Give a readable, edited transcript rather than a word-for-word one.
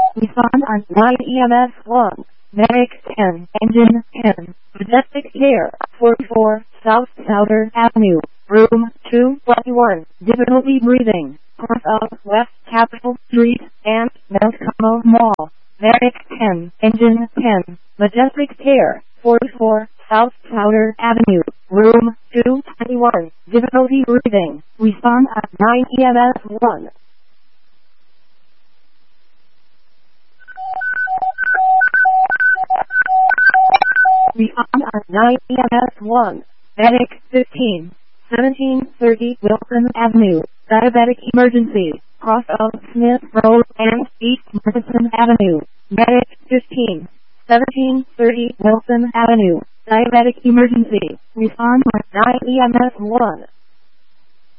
Respond on 9 EMS 1. Medic 10. Engine 10. Majestic Care 44 South Souder Avenue. Room 221. Difficulty breathing. North of West Capitol Street and Mount Como Mall. Medic 10. Engine 10. Majestic Care 44 South Souder Avenue. Room 221. Difficulty breathing. Respond at 9 EMS 1. Respond at 9 EMS 1. Medic 15. 1730 Wilson Avenue. Diabetic emergency. Cross of Smith Road and East Madison Avenue. Medic 15. 1730 Wilson Avenue. Diabetic emergency. Respond at 9 EMS 1.